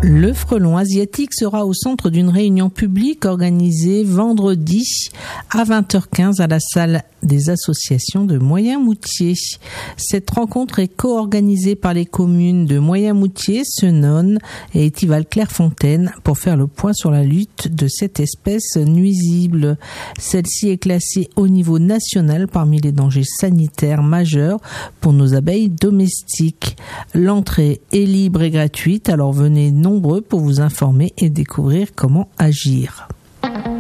Le frelon asiatique sera au centre d'une réunion publique organisée vendredi à 20h15 à la salle des associations de Moyen-Moutier. Cette rencontre est co-organisée par les communes de Moyen-Moutier, Senones et Étival-Clairefontaine pour faire le point sur la lutte de cette espèce nuisible. Celle-ci est classée au niveau national parmi les dangers sanitaires majeurs pour nos abeilles domestiques. L'entrée est libre et gratuite, alors venez nombreux pour vous informer et découvrir comment agir.